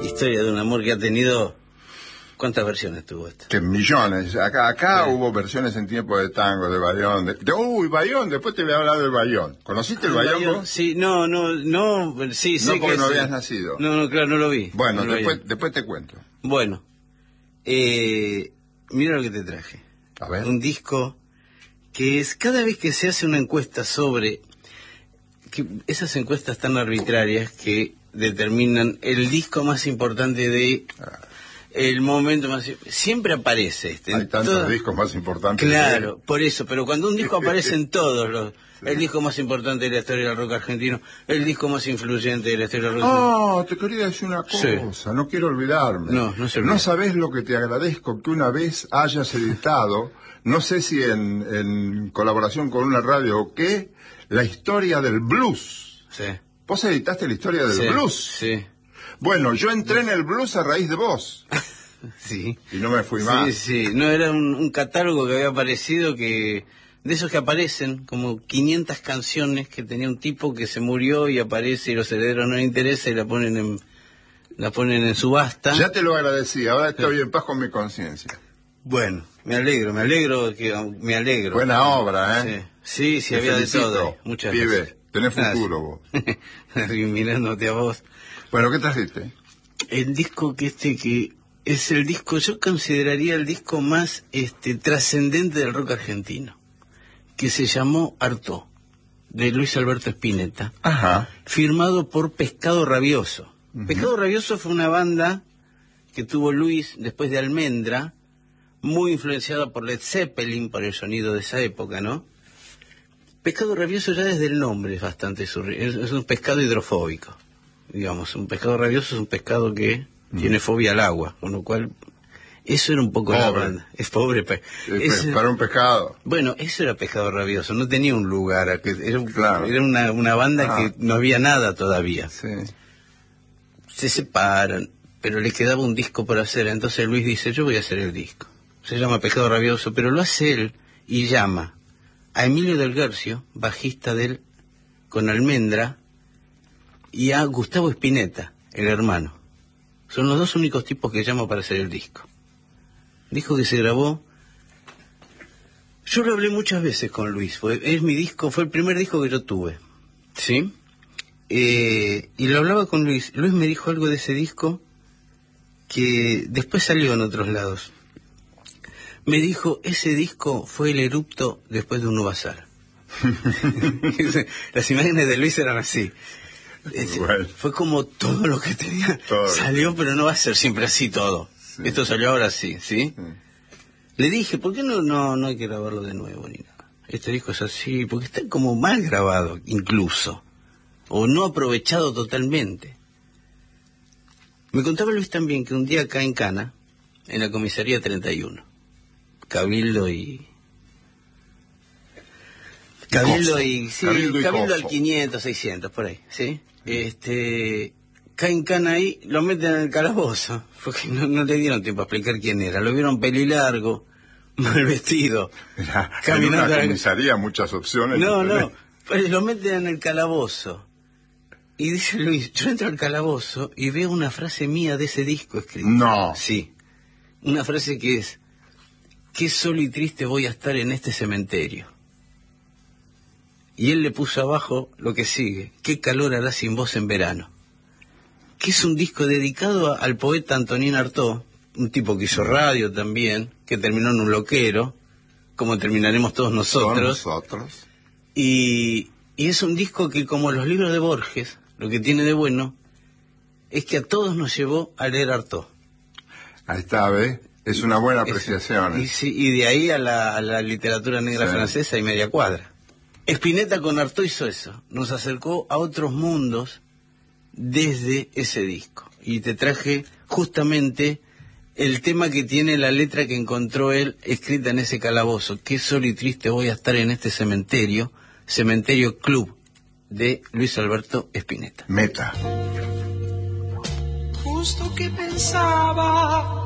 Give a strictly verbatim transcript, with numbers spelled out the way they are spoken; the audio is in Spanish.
Historia de un amor que ha tenido... ¿Cuántas versiones tuvo esta? Que millones. Acá acá sí. Hubo versiones en tiempo de tango, de Bayón. De, de, uy, Bayón, después te voy a hablar del Bayón. ¿Conociste el Bayón, Bayón vos? Sí, no, no, no, sí, No, sé porque que no es, habías nacido. No, no, claro, no lo vi. Bueno, no lo después, vi. después te cuento. Bueno, eh, mira lo que te traje. A ver. Un disco que es, cada vez que se hace una encuesta sobre, que esas encuestas tan arbitrarias que determinan el disco más importante de... Ah. El momento más... Siempre aparece este. Hay tantos todo... discos más importantes. Claro, por eso. Pero cuando un disco aparece en todos los... Sí. El disco más importante de la historia del rock argentino, el disco más influyente de la historia del rock argentino. Oh, te quería decir una cosa, sí. No quiero olvidarme. No, no se olvida. No sabés lo que te agradezco que una vez hayas editado, no sé si en, en colaboración con una radio o qué, la historia del blues. Sí. ¿Vos editaste la historia del sí, blues? Sí. Bueno, yo entré en el blues a raíz de vos. Sí. Y no me fui sí, más. Sí, sí. No, era un, un catálogo que había aparecido que... De esos que aparecen, como quinientas canciones que tenía un tipo que se murió y aparece y los herederos no les interesa y la ponen en, la ponen en subasta. Ya te lo agradecí, ahora estoy sí. en paz con mi conciencia. Bueno, me alegro, me alegro, que me alegro. Buena obra, ¿eh? Sí, sí, sí había felicito, de todo. Muchas pibe, gracias. Tenés futuro vos. Mirándote a vos. Bueno, ¿qué trajiste? El disco que este que es el disco, yo consideraría el disco más este trascendente del rock argentino, que se llamó Artaud, de Luis Alberto Spinetta. Ajá. Firmado por Pescado Rabioso. Uh-huh. Pescado Rabioso fue una banda que tuvo Luis después de Almendra, muy influenciada por Led Zeppelin, por el sonido de esa época, ¿no? Pescado Rabioso ya desde el nombre es bastante surreal, es un pescado hidrofóbico. Digamos, un pescado rabioso es un pescado que mm. tiene fobia al agua, con lo cual eso era un poco pobre. La banda. Es pobre, pe es, para un pescado. Bueno, eso era Pescado Rabioso, no tenía un lugar, era, un, claro. era una, una banda ah. que no había nada todavía. Sí. Se separan, pero le quedaba un disco por hacer, entonces Luis dice, yo voy a hacer el disco. Se llama Pescado Rabioso, pero lo hace él y llama a Emilio del Guercio, bajista del con Almendra, y a Gustavo Spinetta, el hermano. Son los dos únicos tipos que llamo para hacer el disco. Disco que se grabó... Yo lo hablé muchas veces con Luis. Fue, es mi disco, fue el primer disco que yo tuve. ¿Sí? Eh, y lo hablaba con Luis. Luis me dijo algo de ese disco que después salió en otros lados. Me dijo, ese disco fue el erupto después de un Uvasar. Las imágenes de Luis eran así. Es, bueno. Fue como todo lo que tenía todo. Salió, pero no va a ser siempre así todo. Sí. Esto salió ahora sí, ¿sí? sí. Le dije, ¿por qué no, no, no hay que grabarlo de nuevo ni nada? Este disco es así, porque está como mal grabado, incluso. O no aprovechado totalmente. Me contaba Luis también que un día acá en Cana, en la comisaría treinta y uno, Cabildo y... Cabildo y... Sí, Cabildo, y Cabildo al quinientos, seiscientos, por ahí, ¿sí? Este, caen Cana ahí, lo meten en el calabozo, porque no, no le dieron tiempo a explicar quién era, lo vieron pelilargo, mal vestido, Mira, caminando. En una comisaría muchas opciones. No, no, pues lo meten en el calabozo, y dice Luis, yo entro al calabozo y veo una frase mía de ese disco escrita. No. Sí, una frase que es, qué solo y triste voy a estar en este cementerio. Y él le puso abajo lo que sigue, qué calor hará sin vos en verano. Que es un disco dedicado a, al poeta Antonín Artaud, un tipo que hizo radio también, que terminó en un loquero, como terminaremos todos nosotros. Todos nosotros. Y, y es un disco que, como los libros de Borges, lo que tiene de bueno, es que a todos nos llevó a leer Artaud. Ahí está, ¿ves? Es una buena apreciación. Es, y, y de ahí a la, a la literatura negra sí. francesa y media cuadra. Spinetta con Artaud hizo eso, nos acercó a otros mundos desde ese disco. Y te traje justamente el tema que tiene la letra que encontró él escrita en ese calabozo. Qué solo y triste voy a estar en este cementerio, Cementerio Club, de Luis Alberto Spinetta. Meta. Justo que pensaba